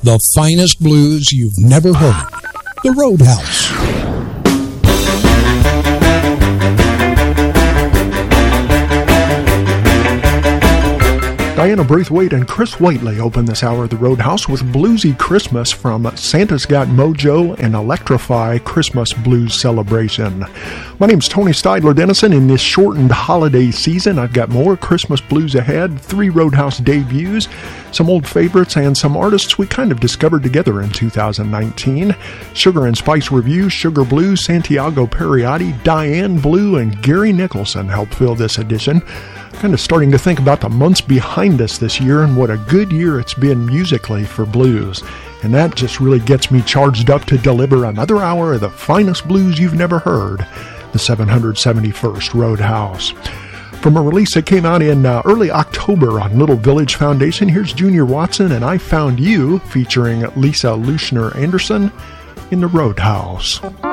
The finest blues you've never heard. The Roadhouse. Diana Braithwaite and Chris Whiteley open this hour of the Roadhouse with Bluesy Christmas from Santa's Got Mojo and Electrify Christmas Blues Celebration. My name's Tony Steidler Dennison. In this shortened holiday season, I've got more Christmas blues ahead, 3 Roadhouse debuts, some old favorites, and some artists we kind of discovered together in 2019. Sugar and Spice Review, Sugar Blue, Santiago Pariotti, Diane Blue, and Gary Nicholson help fill this edition. Kind of starting to think about the months behind us this year and what a good year it's been musically for blues. And that just really gets me charged up to deliver another hour of the finest blues you've never heard, the 771st Roadhouse. From a release that came out in early October on Little Village Foundation, here's Junior Watson and I Found You, featuring Lisa Lushner Anderson in the Roadhouse.